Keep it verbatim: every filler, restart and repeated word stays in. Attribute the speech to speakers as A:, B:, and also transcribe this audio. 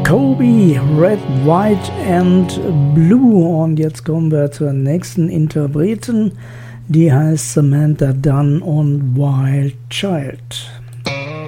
A: Kobe, Red, White and Blue. Und jetzt kommen wir zur nächsten Interpretin. Die heißt Samantha Dunn und Wild Child.